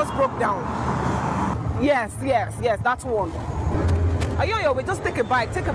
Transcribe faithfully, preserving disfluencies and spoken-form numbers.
just broke down. Yes, yes, yes, that's one. Are you on your way? Just take a bite. Take a